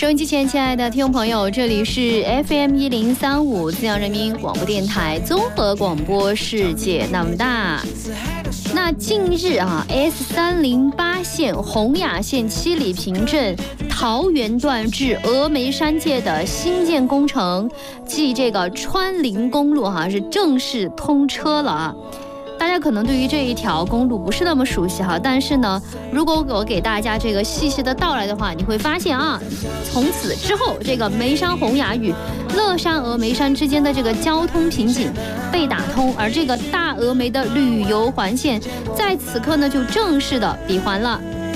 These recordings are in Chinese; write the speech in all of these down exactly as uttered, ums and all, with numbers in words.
收音机前亲爱的听众朋友，这里是 F M 一零三五自阳人民广播电台综合广播，世界那么大。那近日啊 ，S 三零八线洪雅线七里坪镇桃园段至峨眉山界的新建工程，即这个川林公路哈、啊、是正式通车了啊。大家可能对于这一条公路不是那么熟悉哈，但是呢，如果我给大家这个细细的道来的话，你会发现啊，从此之后，这个眉山洪雅与乐山峨眉山之间的这个交通瓶颈被打通，而这个大峨眉的旅游环线在此刻呢就正式的闭环了。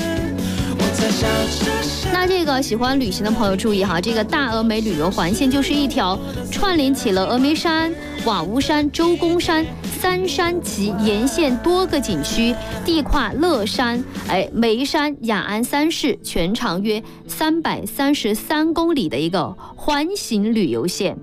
那这个喜欢旅行的朋友注意哈，这个大峨眉旅游环线就是一条串联起了峨眉山、瓦屋山、周公山三山及沿线多个景区，地跨乐山、哎眉山、雅安三市，全长约三百三十三公里的一个环形旅游线。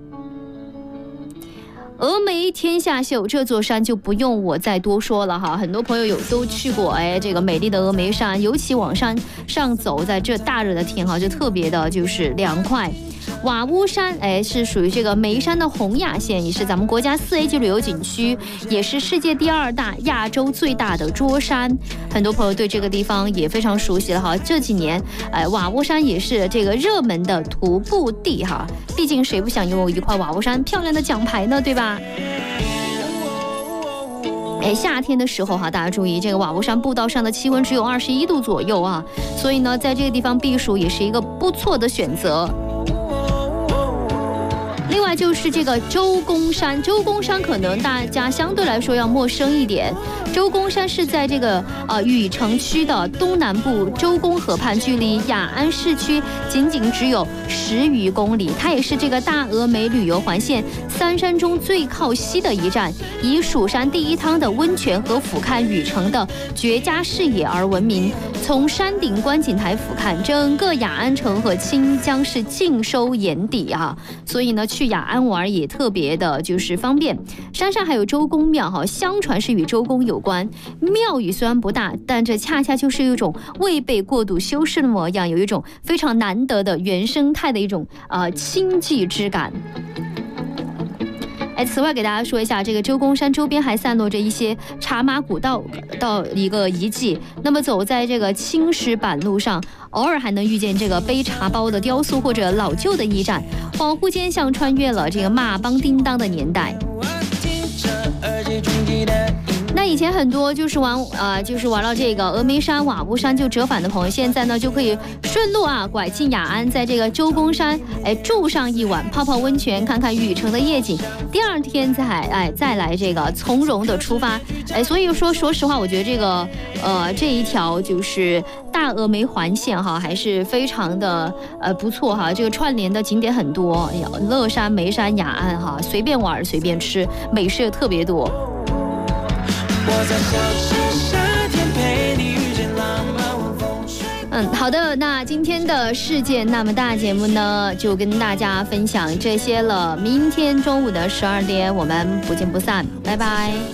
峨眉天下秀这座山就不用我再多说了哈，很多朋友有都去过哎，这个美丽的峨眉山，尤其往山上走，在这大热的天哈，就特别的就是凉快。瓦屋山哎是属于这个眉山的洪雅县，也是咱们国家四 A 级旅游景区，也是世界第二大、亚洲最大的桌山。很多朋友对这个地方也非常熟悉了哈。这几年，哎，瓦屋山也是这个热门的徒步地哈。毕竟谁不想拥有一块瓦屋山漂亮的奖牌呢，对吧？哎，夏天的时候哈，大家注意，这个瓦屋山步道上的气温只有二十一度左右啊，所以呢，在这个地方避暑也是一个不错的选择。另外就是这个周公山，周公山可能大家相对来说要陌生一点。周公山是在这个呃禹城区的东南部周公河畔，距离雅安市区仅仅只有十余公里。它也是这个大峨眉旅游环线三山中最靠西的一站，以蜀山第一汤的温泉和俯瞰禹城的绝佳视野而闻名。从山顶观景台俯瞰整个雅安城和清江是尽收眼底啊，所以呢，去雅安玩也特别的就是方便。山上还有周公庙哈，相传是与周公有关。庙宇虽然不大，但这恰恰就是一种未被过度修饰的模样，有一种非常难得的原生态的一种呃清寂之感。哎，此外给大家说一下，这个周公山周边还散落着一些茶马古道到一个遗迹。那么走在这个青石板路上，偶尔还能遇见这个背茶包的雕塑或者老旧的驿站，恍惚间像穿越了这个马帮叮当的年代。那以前很多就是玩啊、呃，就是玩到这个峨眉山、瓦屋山就折返的朋友，现在呢就可以顺路啊拐进雅安，在这个周公山哎住上一晚，泡泡温泉，看看禹城的夜景，第二天再哎再来这个从容的出发。哎，所以说说实话，我觉得这个呃这一条就是大峨眉环线哈，还是非常的呃不错哈。这个串联的景点很多，哎呀，乐山、眉山、雅安哈，随便玩随便吃，美食也特别多。嗯，好的，那今天的世界那么大节目呢，就跟大家分享这些了。明天中午的十二点，我们不见不散，拜拜。